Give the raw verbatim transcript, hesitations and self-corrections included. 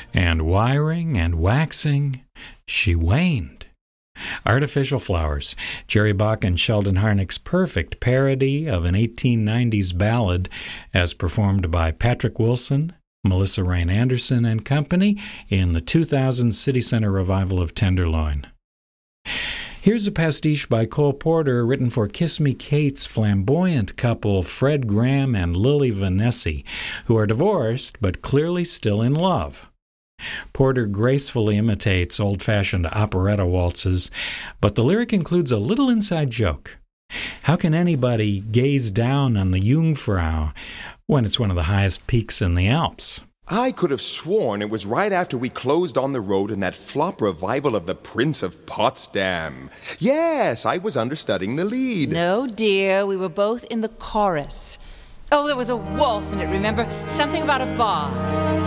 and wiring and waxing, she waned. Artificial Flowers, Jerry Bach and Sheldon Harnick's perfect parody of an eighteen nineties ballad as performed by Patrick Wilson, Melissa Rain Anderson and company in the two thousand City Center revival of Tenderloin. Here's a pastiche by Cole Porter written for Kiss Me Kate's flamboyant couple Fred Graham and Lily Vanessy, who are divorced but clearly still in love. Porter gracefully imitates old-fashioned operetta waltzes, but the lyric includes a little inside joke. How can anybody gaze down on the Jungfrau when it's one of the highest peaks in the Alps? I could have sworn it was right after we closed on the road in that flop revival of The Prince of Potsdam. Yes, I was understudying the lead. No, dear, we were both in the chorus. Oh, there was a waltz in it, remember? Something about a bar.